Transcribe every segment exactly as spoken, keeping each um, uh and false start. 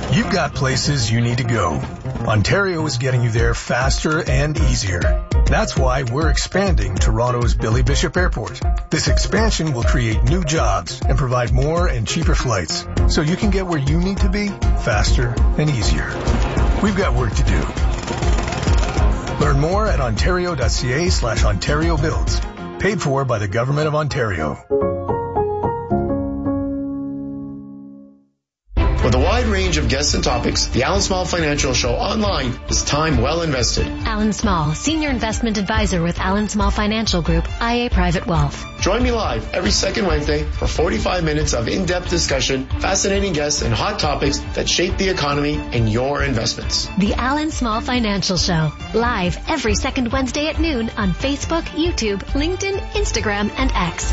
You've got places you need to go. Ontario is getting you there faster and easier. That's why we're expanding Toronto's Billy Bishop Airport. This expansion will create new jobs and provide more and cheaper flights, so you can get where you need to be faster and easier. We've got work to do. Learn more at ontario.ca slash Ontario Builds. Paid for by the Government of Ontario. With a wide range of guests and topics, the Alan Small Financial Show online is time well invested. Alan Small, Senior Investment Advisor with Alan Small Financial Group, I A Private Wealth. Join me live every second Wednesday for forty-five minutes of in-depth discussion, fascinating guests, and hot topics that shape the economy and your investments. The Alan Small Financial Show, live every second Wednesday at noon on Facebook, YouTube, LinkedIn, Instagram, and X.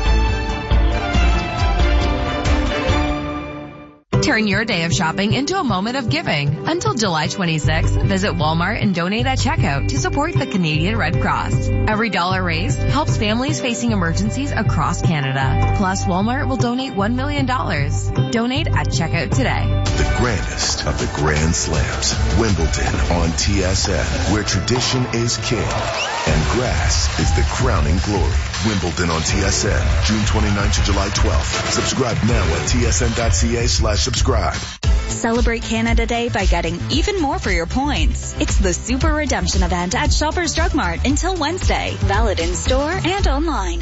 Turn your day of shopping into a moment of giving. Until July twenty-sixth, visit Walmart and donate at checkout to support the Canadian Red Cross. Every dollar raised helps families facing emergencies across Canada. Plus, Walmart will donate one million dollars. Donate at checkout today. The grandest of the Grand Slams. Wimbledon on T S N, where tradition is king and grass is the crowning glory. Wimbledon on T S N, June twenty-ninth to July twelfth. Subscribe now at tsn.ca slash subscribe. Celebrate Canada Day by getting even more for your points. It's the Super Redemption event at Shoppers Drug Mart until Wednesday. Valid in store and online.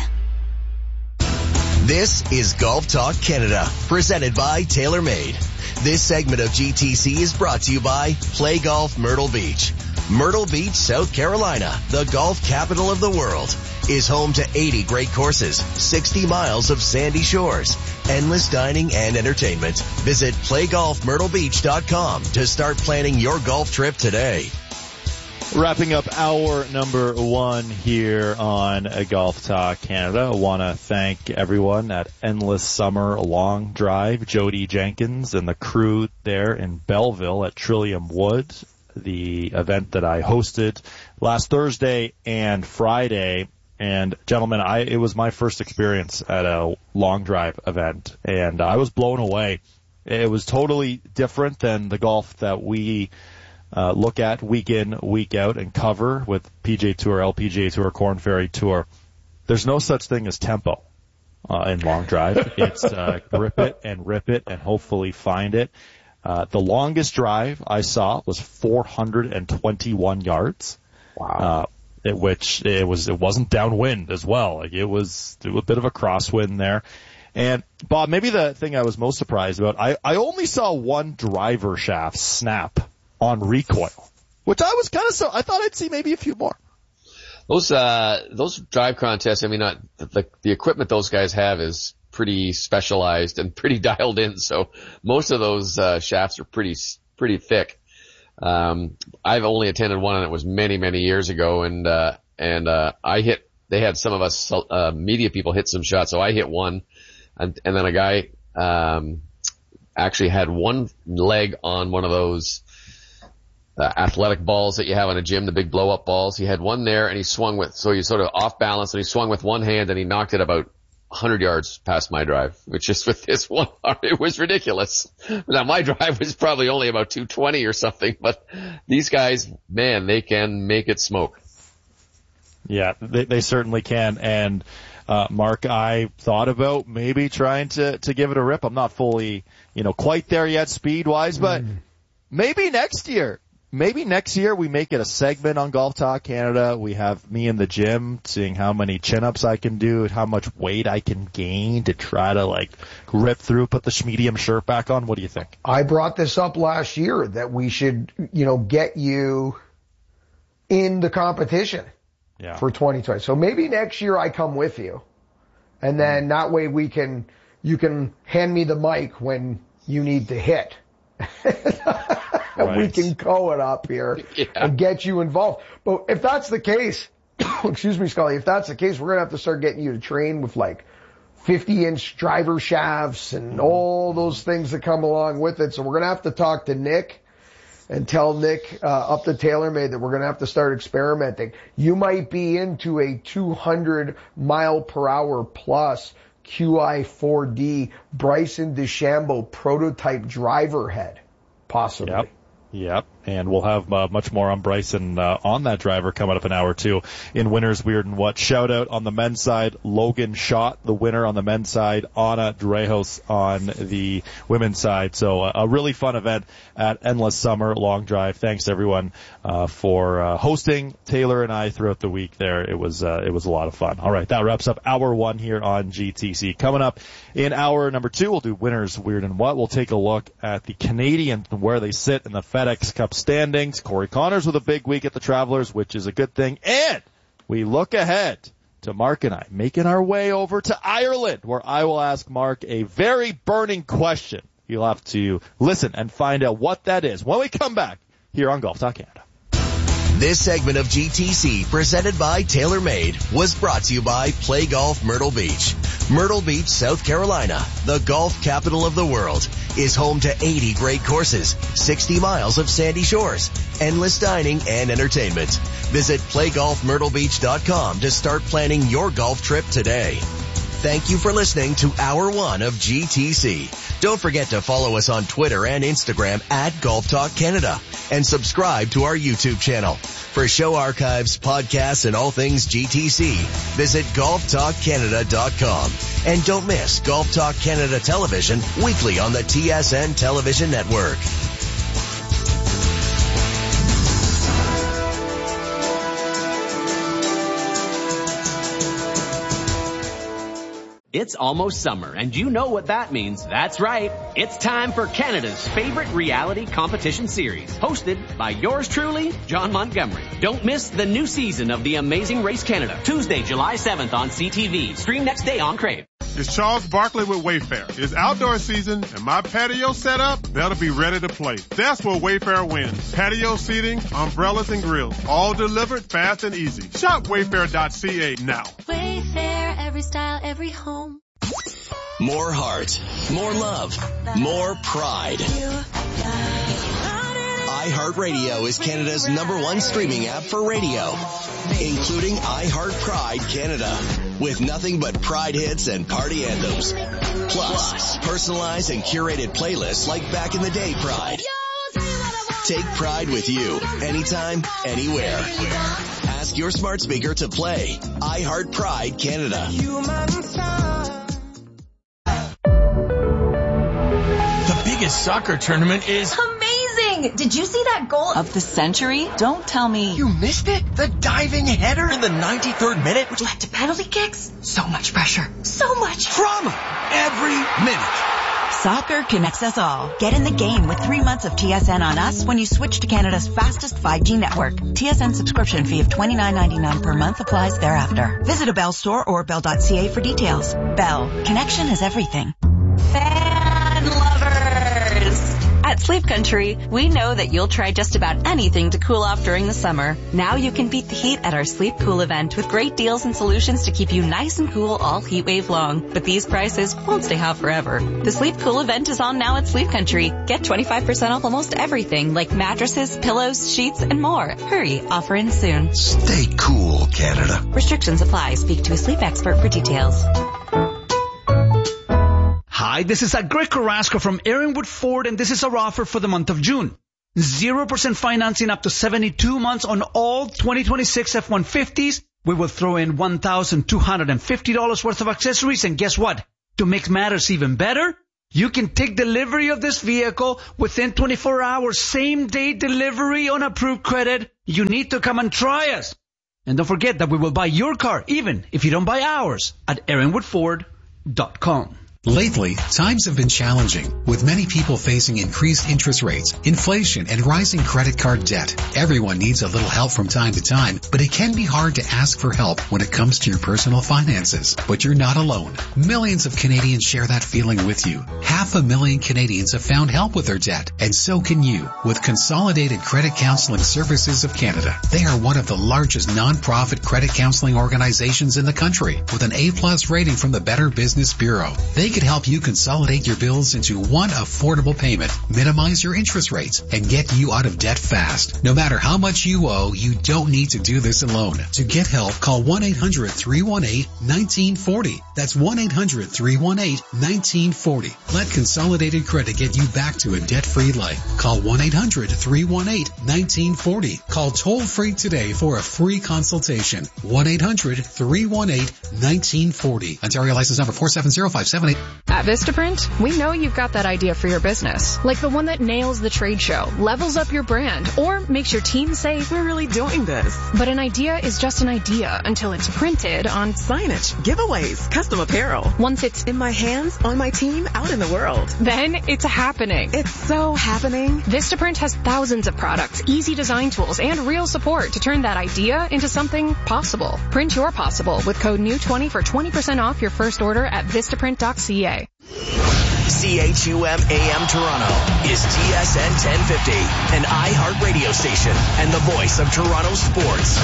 This is Golf Talk Canada, presented by TaylorMade. This segment of G T C is brought to you by Play Golf Myrtle Beach. Myrtle Beach, South Carolina, the golf capital of the world, is home to eighty great courses, sixty miles of sandy shores, endless dining and entertainment. Visit play golf myrtle beach dot com to start planning your golf trip today. Wrapping up hour number one here on Golf Talk Canada. I want to thank everyone at Endless Summer Long Drive, Jody Jenkins and the crew there in Belleville at Trillium Woods, the event that I hosted last Thursday and Friday. And gentlemen, I, it was my first experience at a long drive event, and I was blown away. It was totally different than the golf that we uh, look at week in, week out and cover with P G A Tour, L P G A Tour, Korn Ferry Tour. There's no such thing as tempo uh, in long drive. It's uh, grip it and rip it and hopefully find it. Uh, the longest drive I saw was four hundred twenty-one yards. Wow. Uh, It, which it was, it wasn't downwind as well. Like it was, it was a bit of a crosswind there. And Bob, maybe the thing I was most surprised about, I, I only saw one driver shaft snap on recoil, which I was kind of so, I thought I'd see maybe a few more. Those, uh, those drive contests, I mean, not, the, the equipment those guys have is pretty specialized and pretty dialed in. So most of those, uh, shafts are pretty, pretty thick. Um, I've only attended one, and it was many, many years ago, and, uh, and, uh, I hit, they had some of us, uh, media people hit some shots, so I hit one, and, and then a guy, um, actually had one leg on one of those, uh, athletic balls that you have in a gym, the big blow-up balls. He had one there, and he swung with, so he sort of off balance, and he swung with one hand, and he knocked it about one hundred yards past my drive, which is with this one arm. It was ridiculous. Now my drive was probably only about two twenty or something, but these guys, man, they can make it smoke. Yeah, they, they certainly can. And, uh, Mark, I thought about maybe trying to, to give it a rip. I'm not fully, you know, quite there yet speed wise, but mm. maybe next year. Maybe next year we make it a segment on Golf Talk Canada. We have me in the gym seeing how many chin-ups I can do, how much weight I can gain to try to, like, rip through, put the Schmedium shirt back on. What do you think? I brought this up last year that we should, you know, get you in the competition yeah. for twenty twenty. So maybe next year I come with you. And then that way we can, you can hand me the mic when you need to hit. Right. We can co it up here yeah. and get you involved. But if that's the case, excuse me, Scully, if that's the case, we're going to have to start getting you to train with like fifty inch driver shafts and all those things that come along with it. So we're going to have to talk to Nick and tell Nick uh, up to TaylorMade that we're going to have to start experimenting. You might be into a two hundred mile per hour plus Q I four D Bryson DeChambeau prototype driver head. possibly. Yep. Yep, and we'll have uh, much more on Bryson uh, on that driver coming up an hour or two in Winners Weird and What. Shout out on the men's side, Logan Schott, the winner on the men's side, Anna Drejos on the women's side. So uh, a really fun event at Endless Summer Long Drive. Thanks everyone uh, for uh, hosting Taylor and I throughout the week there. It was uh, it was a lot of fun. All right, that wraps up hour one here on G T C. Coming up in hour number two, we'll do Winners Weird and What. We'll take a look at the Canadians and where they sit in the FedEx Cup standings. Corey Connors with a big week at the Travelers, which is a good thing. And we look ahead to Mark and I making our way over to Ireland, where I will ask Mark a very burning question. You'll have to listen and find out what that is when we come back here on Golf Talk Canada. This segment of G T C, presented by TaylorMade, was brought to you by Play Golf Myrtle Beach. Myrtle Beach, South Carolina, the golf capital of the world, is home to eighty great courses, sixty miles of sandy shores, endless dining and entertainment. Visit play golf myrtle beach dot com to start planning your golf trip today. Thank you for listening to Hour one of G T C. Don't forget to follow us on Twitter and Instagram at Golf Talk Canada and subscribe to our YouTube channel. For show archives, podcasts, and all things G T C, visit golf talk canada dot com. And don't miss Golf Talk Canada Television weekly on the T S N Television Network. It's almost summer, and you know what that means. That's right. It's time for Canada's favorite reality competition series, hosted by yours truly, John Montgomery. Don't miss the new season of The Amazing Race Canada, Tuesday, July seventh on C T V. Stream next day on Crave. It's Charles Barkley with Wayfair. It's outdoor season, and my patio set up, that'll be ready to play. That's where Wayfair wins. Patio seating, umbrellas, and grills, all delivered fast and easy. Shop wayfair dot c a now. Wayfair, every style, every home. More heart, more love, more pride. iHeartRadio is Canada's number one streaming app for radio, including iHeart Pride Canada, with nothing but Pride hits and party anthems. Plus, personalized and curated playlists like Back in the Day Pride. Take Pride with you, anytime, anywhere. Ask your smart speaker to play iHeart Pride Canada. The biggest soccer tournament is amazing! Did you see that goal of the century? Don't tell me. You missed it? The diving header in the ninety-third minute, which led to penalty kicks? So much pressure. So much drama. Every minute. Soccer connects us all. Get in the game with three months of T S N on us when you switch to Canada's fastest five G network. T S N subscription fee of twenty-nine ninety-nine per month applies thereafter. Visit a Bell store or bell dot c a for details. Bell. Connection is everything. Fan lovers! At Sleep Country, we know that you'll try just about anything to cool off during the summer. Now you can beat the heat at our Sleep Cool event with great deals and solutions to keep you nice and cool all heat wave long. But these prices won't stay hot forever. The Sleep Cool event is on now at Sleep Country. Get twenty-five percent off almost everything like mattresses, pillows, sheets, and more. Hurry, offer ends soon. Stay cool, Canada. Restrictions apply. Speak to a sleep expert for details. Hi, this is Greg Carrasco from Aaronwood Ford, and this is our offer for the month of June. zero percent financing up to seventy-two months on all twenty twenty-six F one fifties. We will throw in one thousand two hundred fifty dollars worth of accessories, and guess what? To make matters even better, you can take delivery of this vehicle within twenty-four hours, same-day delivery on approved credit. You need to come and try us. And don't forget that we will buy your car, even if you don't buy ours, at aaronwood ford dot com. Lately, times have been challenging, with many people facing increased interest rates, inflation, and rising credit card debt. Everyone needs a little help from time to time, but it can be hard to ask for help when it comes to your personal finances. But you're not alone. Millions of Canadians share that feeling with you. Half a million Canadians have found help with their debt, and so can you, with Consolidated Credit Counseling Services of Canada. They are one of the largest non-profit credit counseling organizations in the country, with an A plus rating from the Better Business Bureau. They could help you consolidate your bills into one affordable payment, minimize your interest rates, and get you out of debt fast. No matter how much you owe, you don't need to do this alone. To get help, call one eight hundred three one eight one nine four zero. That's one eight hundred three one eight one nine four zero. Let Consolidated Credit get you back to a debt-free life. Call one eight hundred three one eight one nine four zero. Call toll-free today for a free consultation. one eight hundred three one eight one nine four zero. Ontario license number four seven zero five seven eight. At Vistaprint, we know you've got that idea for your business, like the one that nails the trade show, levels up your brand, or makes your team say, we're really doing this. But an idea is just an idea until it's printed on signage, giveaways, custom apparel. Once it's in my hands, on my team, out in the world, then it's happening. It's so happening. Vistaprint has thousands of products, easy design tools, and real support to turn that idea into something possible. Print your possible with code N E W twenty for twenty percent off your first order at vistaprint dot c a. C H U M A M Toronto is T S N ten fifty, an iHeart radio station and the voice of Toronto sports.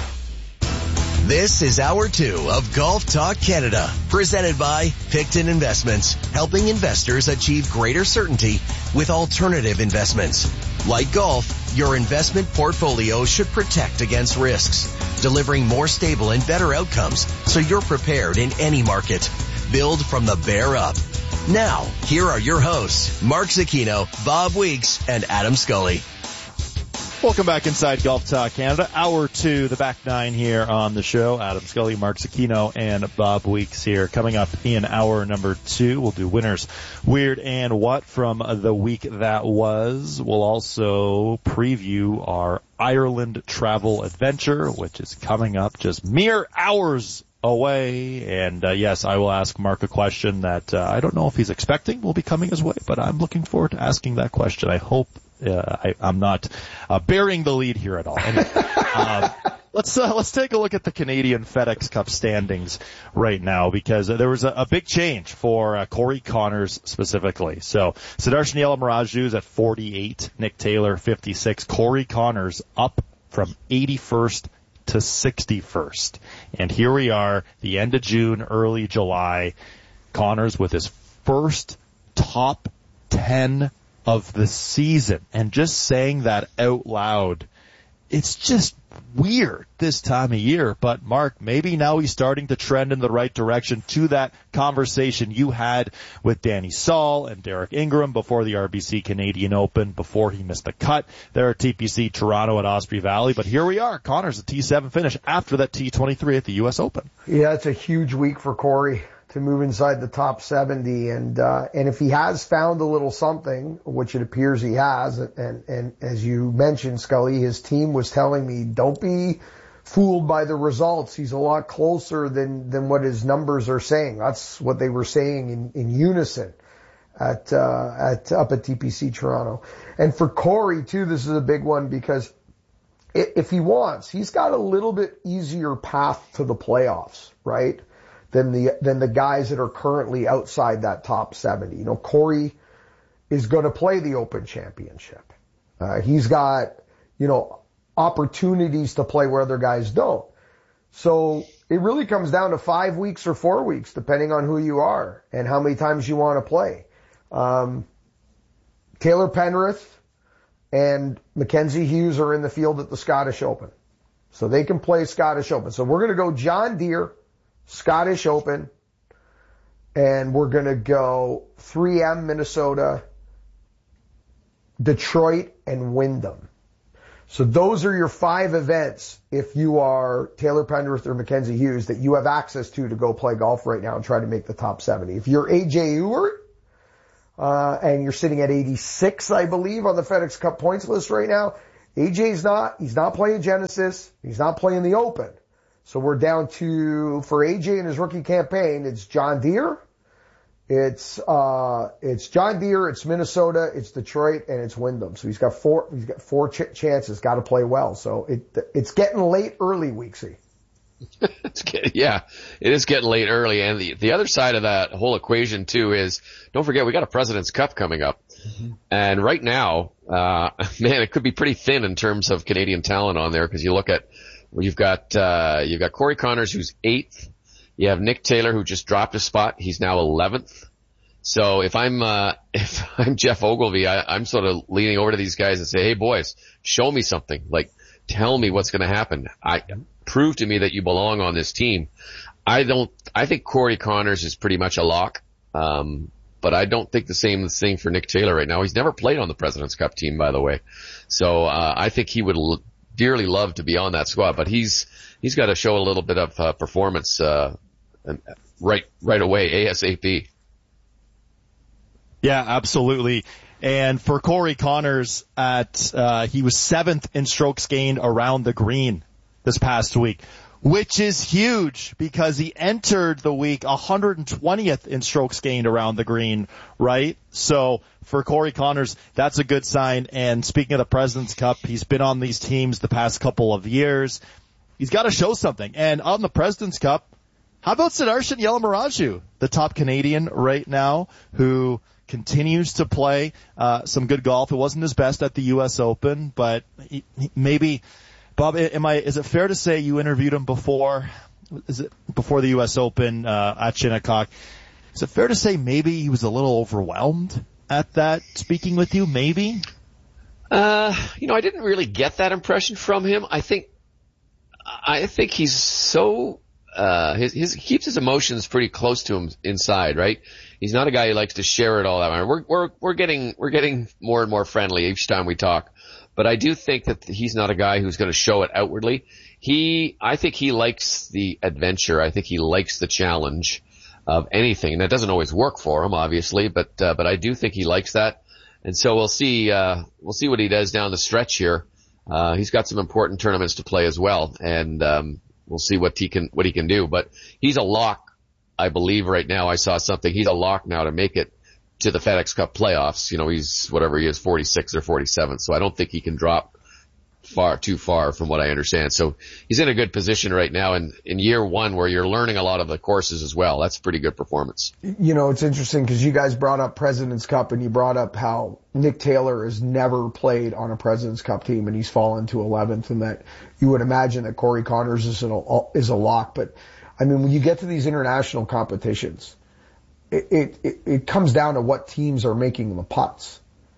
This is hour two of Golf Talk Canada, presented by Picton Investments, helping investors achieve greater certainty with alternative investments. Like golf, your investment portfolio should protect against risks, delivering more stable and better outcomes so you're prepared in any market. Build from the bear up. Now, here are your hosts, Mark Zecchino, Bob Weeks, and Adam Scully. Welcome back inside Golf Talk Canada. Hour two, the back nine here on the show. Adam Scully, Mark Zecchino, and Bob Weeks here. Coming up in hour number two, we'll do winners, weird, and what from the week that was. We'll also preview our Ireland travel adventure, which is coming up just mere hours away. And uh, yes, I will ask Mark a question that uh, I don't know if he's expecting will be coming his way, but I'm looking forward to asking that question. I hope uh, I, I'm not uh, burying the lead here at all. Anyway, uh, let's uh, let's take a look at the Canadian FedEx Cup standings right now, because uh, there was a, a big change for uh, Corey Connors specifically. So Sudarshan Yalamaraju is at forty-eight, Nick Taylor fifty-six, Corey Connors up from eighty-first to sixty-first. And here we are, the end of June, early July. Connors with his first top ten of the season. And just saying that out loud, it's just weird this time of year. But Mark, maybe now he's starting to trend in the right direction to that conversation you had with Danny Saul and Derek Ingram before the R B C Canadian Open, before he missed the cut there at T P C Toronto at Osprey Valley. But here we are, Connors a T seven finish after that T twenty-three at the U S Open. Yeah, it's a huge week for Corey to move inside the top seventy, and uh, and if he has found a little something, which it appears he has, and and as you mentioned, Scully, his team was telling me, don't be fooled by the results. He's a lot closer than than what his numbers are saying. That's what they were saying in in unison at uh, at up at T P C Toronto. And for Corey too, this is a big one, because if he wants, he's got a little bit easier path to the playoffs, right? than the than the guys that are currently outside that top seventy. You know, Corey is going to play the Open Championship. Uh, he's got, you know, opportunities to play where other guys don't. So it really comes down to five weeks or four weeks, depending on who you are and how many times you want to play. Um, Taylor Penrith and Mackenzie Hughes are in the field at the Scottish Open. So they can play Scottish Open. So we're going to go John Deere, Scottish Open, and we're going to go three M Minnesota, Detroit, and Wyndham. So those are your five events if you are Taylor Penrith or Mackenzie Hughes that you have access to to go play golf right now and try to make the top seventy. If you're A J Ewart, uh, and you're sitting at eighty-six, I believe, on the FedEx Cup points list right now, A J's not, he's not playing Genesis, he's not playing the Open. So we're down to, for A J in his rookie campaign, it's John Deere, it's, uh, it's John Deere, it's Minnesota, it's Detroit, and it's Wyndham. So he's got four, he's got four ch- chances, got to play well. So it, it's getting late early, Weeksy. It's getting, yeah, it is getting late early. And the, the other side of that whole equation too is, don't forget, we got a President's Cup coming up. Mm-hmm. And right now, uh, man, it could be pretty thin in terms of Canadian talent on there, because you look at, well, you've got, uh, you've got Corey Connors, who's eighth. You have Nick Taylor, who just dropped a spot. He's now eleventh. So if I'm, uh, if I'm Jeff Ogilvy, I, I'm sort of leaning over to these guys and say, hey boys, show me something. Like, tell me what's going to happen. I, prove to me that you belong on this team. I don't, I think Corey Connors is pretty much a lock. Um, but I don't think the same thing for Nick Taylor right now. He's never played on the President's Cup team, by the way. So, uh, I think he would l- dearly love to be on that squad, but he's, he's got to show a little bit of, uh, performance, uh, right, right away, ASAP. Yeah, absolutely. And for Corey Connors, at uh, he was seventh in strokes gained around the green this past week, which is huge because he entered the week one hundred twentieth in strokes gained around the green, right? So for Corey Connors, that's a good sign. And speaking of the President's Cup, he's been on these teams the past couple of years. He's got to show something. And on the President's Cup, how about Sudarshan Yalamaraju, the top Canadian right now, who continues to play uh some good golf. It wasn't his best at the U S Open, but he, he, maybe, Bob, am I? Is it fair to say you interviewed him before? Is it before the U S Open uh, at Shinnecock? Is it fair to say maybe he was a little overwhelmed at that? Speaking with you, maybe. Uh, you know, I didn't really get that impression from him. I think, I think he's so. Uh, his, his, he keeps his emotions pretty close to him inside, right? He's not a guy who likes to share it all that way. We're, we're, we're getting, we're getting more and more friendly each time we talk. But I do think that he's not a guy who's going to show it outwardly. He, I think he likes the adventure. I think he likes the challenge of anything. And that doesn't always work for him, obviously, but, uh, but I do think he likes that. And so we'll see, uh, we'll see what he does down the stretch here. Uh, he's got some important tournaments to play as well. And, um, we'll see what he can, what he can do, but he's a lock, I believe right now. I saw something. He's a lock now to make it to the FedEx Cup playoffs. You know, he's whatever he is, forty-six or forty-seven. So I don't think he can drop far, too far from what I understand. So he's in a good position right now in, in year one where you're learning a lot of the courses as well. That's a pretty good performance. You know, it's interesting because you guys brought up President's Cup and you brought up how Nick Taylor has never played on a President's Cup team and he's fallen to eleventh, and that you would imagine that Corey Connors is a, is a lock. But I mean, when you get to these international competitions, it, it, it, it comes down to what teams are making the putts.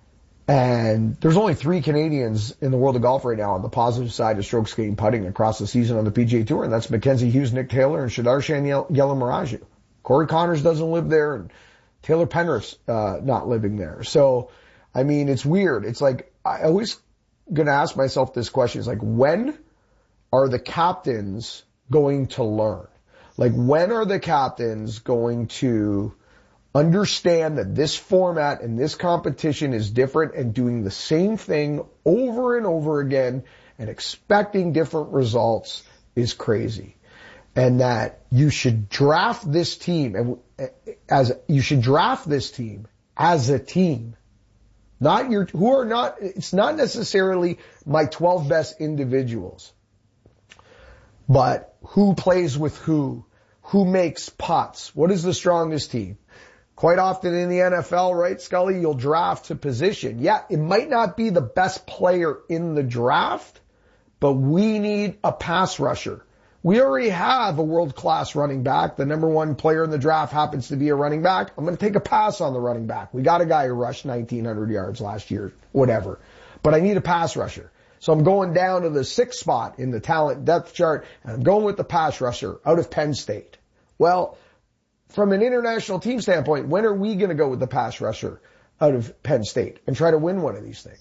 And there's only three Canadians in the world of golf right now on the positive side of strokes gained putting across the season on the P G A Tour, and that's Mackenzie Hughes, Nick Taylor, and Sudarshan Yalamaraju. Corey Connors doesn't live there, and Taylor Penrith's uh, not living there. So, I mean, it's weird. It's like, I always gonna ask myself this question. It's like, when are the captains going to learn? Like, when are the captains going to understand that this format and this competition is different, and doing the same thing over and over again and expecting different results is crazy? And that you should draft this team and as you should draft this team as a team, not your, who are not, it's not necessarily my twelve best individuals, but who plays with who, who makes putts, what is the strongest team? Quite often in the N F L, right, Scully, you'll draft to position. Yeah, it might not be the best player in the draft, but we need a pass rusher. We already have a world-class running back. The number one player in the draft happens to be a running back. I'm going to take a pass on the running back. We got a guy who rushed nineteen hundred yards last year, whatever. But I need a pass rusher. So I'm going down to the sixth spot in the talent depth chart, and I'm going with the pass rusher out of Penn State. Well, from an international team standpoint, when are we going to go with the pass rusher out of Penn State and try to win one of these things?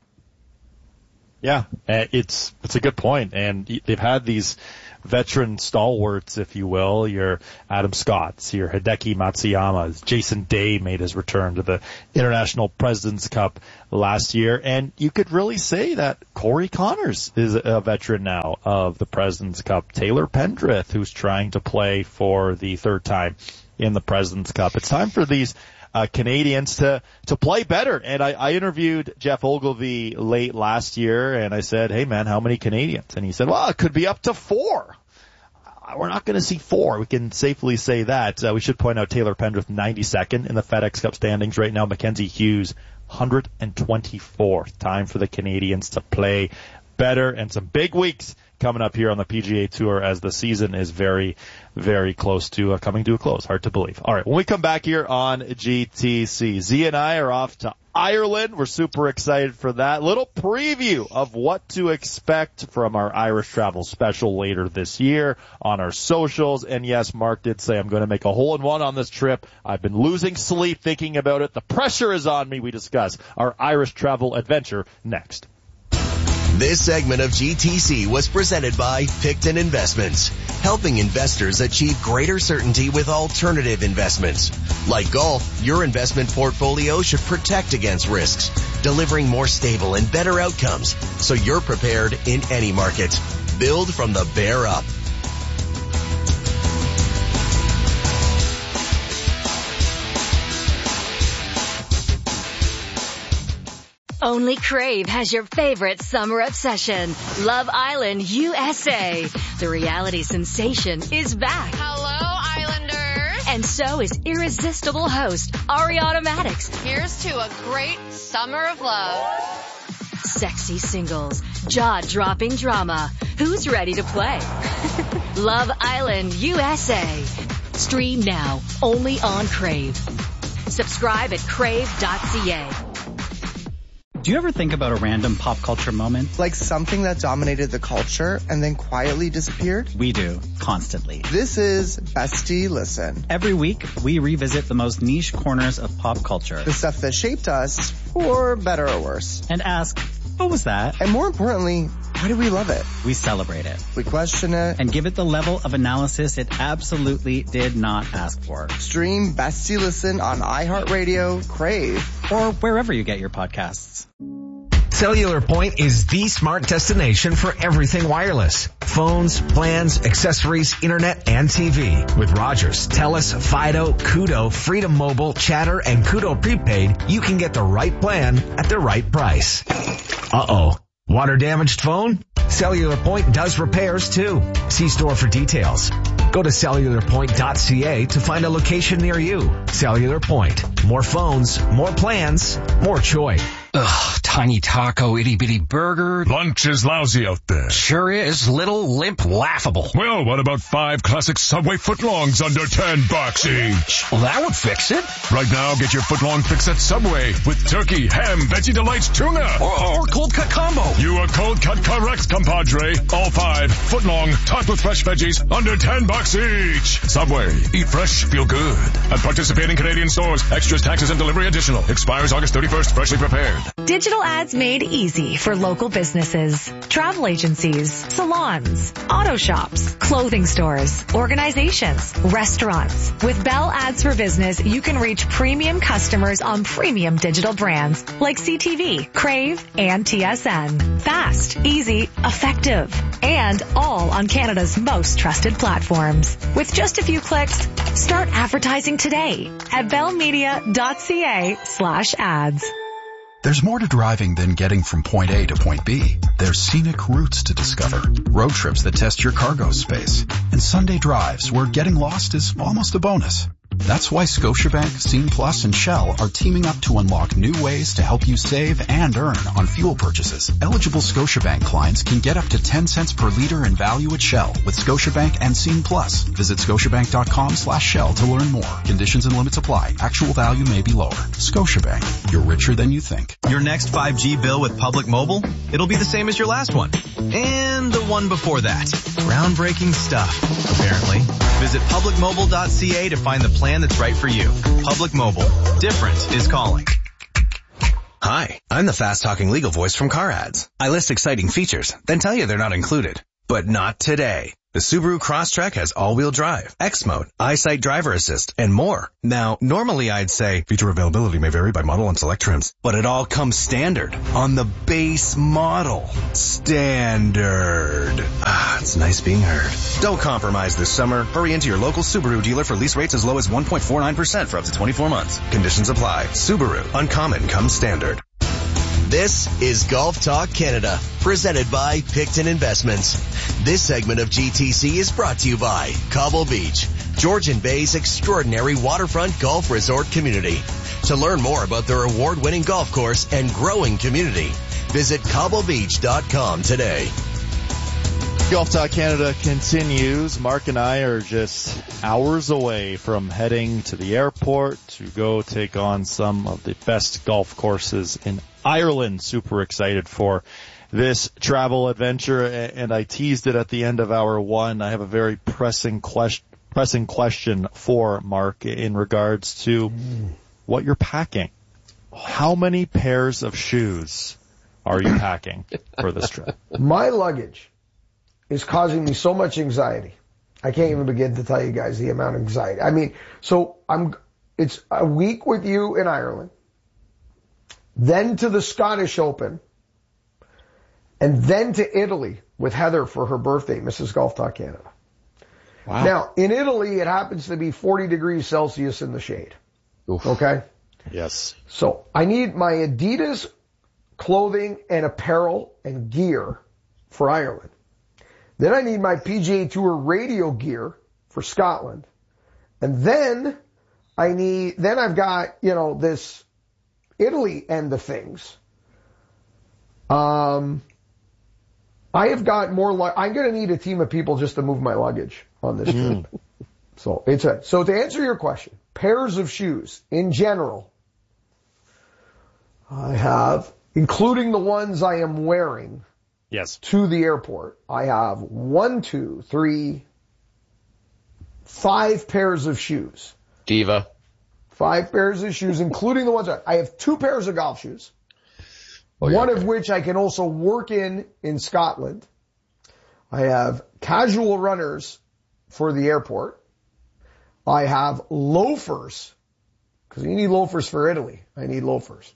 Yeah, it's it's a good point, and they've had these veteran stalwarts, if you will, your Adam Scotts, your Hideki Matsuyamas. Jason Day made his return to the International President's Cup last year, and you could really say that Corey Connors is a veteran now of the President's Cup. Taylor Pendrith, who's trying to play for the third time in the President's Cup. It's time for these Uh, Canadians to, to play better. And I, I interviewed Jeff Ogilvy late last year, and I said, hey man, how many Canadians? And he said, well, it could be up to four. Uh, we're not going to see four. We can safely say that. Uh, we should point out Taylor Pendrith, ninety-second in the FedEx Cup standings right now. Mackenzie Hughes, one hundred twenty-fourth. Time for the Canadians to play better, and some big weeks coming up here on the P G A Tour as the season is very, very close to uh, coming to a close. Hard to believe. All right, when we come back here on G T C, Z and I are off to Ireland. We're super excited for that. Little preview of what to expect from our Irish travel special later this year on our socials. And yes, Mark did say I'm going to make a hole-in-one on this trip. I've been losing sleep thinking about it. The pressure is on me. We discuss our Irish travel adventure next. This segment of G T C was presented by Picton Investments, helping investors achieve greater certainty with alternative investments. Like golf, your investment portfolio should protect against risks, delivering more stable and better outcomes so you're prepared in any market. Build from the bear up. Only Crave has your favorite summer obsession, Love Island U S A. The reality sensation is back. Hello, Islanders. And so is irresistible host Ariana Maddox. Here's to a great summer of love. Sexy singles, jaw-dropping drama. Who's ready to play? Love Island U S A. Stream now, only on Crave. Subscribe at crave dot c a. Do you ever think about a random pop culture moment? Like something that dominated the culture and then quietly disappeared? We do, constantly. This is Bestie Listen. Every week, we revisit the most niche corners of pop culture. The stuff that shaped us, for better or worse. And ask, what was that? And more importantly, why do we love it? We celebrate it. We question it. And give it the level of analysis it absolutely did not ask for. Stream Bestie Listen on iHeartRadio, Crave, or wherever you get your podcasts. Cellular Point is the smart destination for everything wireless. Phones, plans, accessories, internet, and T V. With Rogers, Telus, Fido, Kudo, Freedom Mobile, Chatter, and Kudo Prepaid, you can get the right plan at the right price. Uh-oh. Water damaged phone? Cellular Point does repairs too. See store for details. Go to cellular point dot c a to find a location near you. Cellular Point. More phones, more plans, more choice. Ugh, tiny taco, itty bitty burger. Lunch is lousy out there. Sure is. Little, limp, laughable. Well, what about five classic Subway footlongs under ten bucks each? Well, that would fix it. Right now, get your footlong fix at Subway with turkey, ham, veggie delights, tuna. Or, or cold cut combo. You are cold cut correct, compadre. All five footlong, topped with fresh veggies, under ten bucks each. Subway. Eat fresh, feel good. At participating Canadian stores. Extras, taxes, and delivery additional. Expires August thirty-first. Freshly prepared. Digital ads made easy for local businesses, travel agencies, salons, auto shops, clothing stores, organizations, restaurants. With Bell Ads for Business, you can reach premium customers on premium digital brands like C T V, Crave, and T S N. Fast, easy, effective, and all on Canada's most trusted platforms. With just a few clicks, start advertising today at bellmedia dot c a slash ads. There's more to driving than getting from point A to point B. There's scenic routes to discover, road trips that test your cargo space, and Sunday drives where getting lost is almost a bonus. That's why Scotiabank, Scene Plus, and Shell are teaming up to unlock new ways to help you save and earn on fuel purchases. Eligible Scotiabank clients can get up to ten cents per liter in value at Shell with Scotiabank and Scene Plus. Visit scotiabank.com slash Shell to learn more. Conditions and limits apply. Actual value may be lower. Scotiabank. You're richer than you think. Your next five G bill with Public Mobile? It'll be the same as your last one. And the one before that. Groundbreaking stuff, apparently. Visit public mobile dot c a to find the plan that's right for you. Public Mobile. Different is calling. Hi, I'm the fast-talking legal voice from Car Ads. I list exciting features, then tell you they're not included. But not today. The Subaru Crosstrek has all-wheel drive, X-Mode, EyeSight Driver Assist, and more. Now, normally I'd say feature availability may vary by model and select trims, but it all comes standard on the base model. Standard. Ah, it's nice being heard. Don't compromise this summer. Hurry into your local Subaru dealer for lease rates as low as one point four nine percent for up to twenty-four months. Conditions apply. Subaru. Uncommon comes standard. This is Golf Talk Canada, presented by Picton Investments. This segment of G T C is brought to you by Cobble Beach, Georgian Bay's extraordinary waterfront golf resort community. To learn more about their award-winning golf course and growing community, visit cobble beach dot com today. Golf Talk Canada continues. Mark and I are just hours away from heading to the airport to go take on some of the best golf courses in Ireland. Super excited for this travel adventure, and I teased it at the end of hour one. I have a very pressing question, pressing question for Mark in regards to what you're packing. How many pairs of shoes are you packing for this trip? My luggage is causing me so much anxiety. I can't even begin to tell you guys the amount of anxiety. I mean, so I'm, it's a week with you in Ireland, then to the Scottish Open, and then to Italy with Heather for her birthday, Missus Golf Talk Canada. Wow. Now, in Italy, it happens to be forty degrees Celsius in the shade. Oof. Okay? Yes. So I need my Adidas clothing and apparel and gear for Ireland. Then I need my P G A Tour radio gear for Scotland. And then I need, then I've got, you know, this Italy end of things. Um, I have got more, lu- I'm going to need a team of people just to move my luggage on this trip. So it's a, so to answer your question, pairs of shoes in general, I have, including the ones I am wearing, yes, to the airport, I have one, two, three, five pairs of shoes. Diva. Five pairs of shoes, including the ones I, I have two pairs of golf shoes. Oh, one okay. of which I can also work in in Scotland. I have casual runners for the airport. I have loafers, because you need loafers for Italy. I need loafers.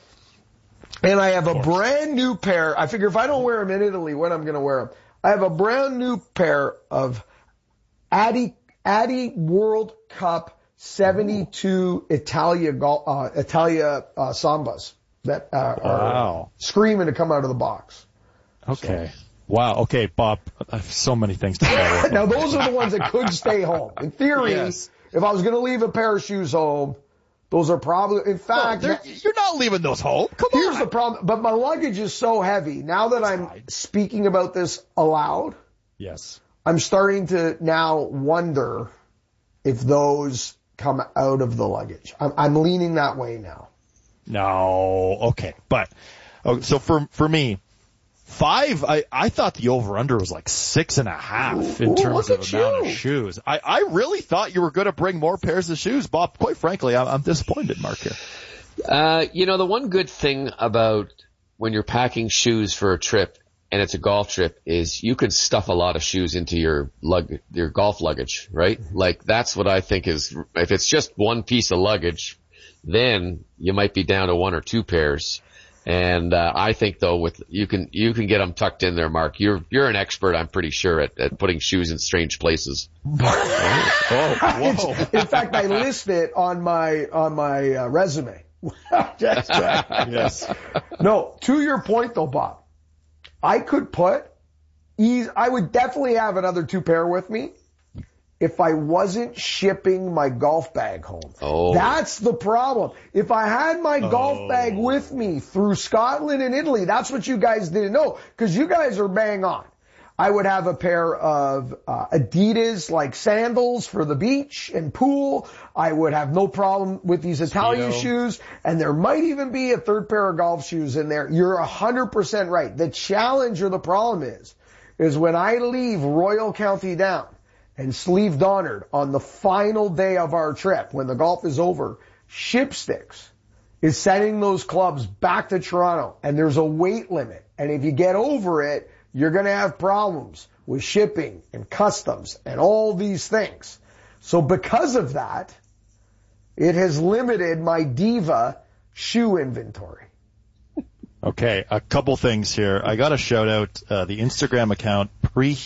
And I have a brand new pair. I figure if I don't wear them in Italy, when I'm going to wear them? I have a brand new pair of Addy, Addy World Cup seventy-two Italia, uh, Italia uh, Sambas that uh, are wow. screaming to come out of the box. Okay. So. Wow. Okay, Bob. I have so many things to follow. Now, those are the ones that could stay home. In theory, yes. If I was going to leave a pair of shoes home, those are probably, in fact, no, you're not leaving those home. Come here's on. Here's the problem. But my luggage is so heavy. Now that I'm speaking about this aloud, yes, I'm starting to now wonder if those come out of the luggage. I'm, I'm leaning that way now. No, okay, but okay, so for for me, five. I I thought the over under was like six and a half in Ooh, terms of look amount you. of shoes. I I really thought you were going to bring more pairs of shoes, Bob. Quite frankly, I'm, I'm disappointed, Mark here. Uh, you know, the one good thing about when you're packing shoes for a trip and it's a golf trip is you can stuff a lot of shoes into your lug your golf luggage, right? Like that's what I think is if it's just one piece of luggage. Then you might be down to one or two pairs. And, uh, I think though with, you can, you can get them tucked in there, Mark. You're, you're an expert, I'm pretty sure, at, at putting shoes in strange places. oh, whoa. In fact, I list it on my, on my uh, resume. Just, uh, yes. No, to your point though, Bob, I could put, ease, I would definitely have another two pair with me. If I wasn't shipping my golf bag home. Oh. That's the problem. If I had my oh. golf bag with me through Scotland and Italy, that's what you guys didn't know, because you guys are bang on. I would have a pair of uh, Adidas like sandals for the beach and pool. I would have no problem with these Italian Speedo. shoes, and there might even be a third pair of golf shoes in there. You're one hundred percent right. The challenge or the problem is, is when I leave Royal County Down, and Sleeve Donard on the final day of our trip, when the golf is over, Shipsticks is sending those clubs back to Toronto, and there's a weight limit. And if you get over it, you're going to have problems with shipping and customs and all these things. So because of that, it has limited my Diva shoe inventory. Okay, a couple things here. I got to shout out uh, the Instagram account pre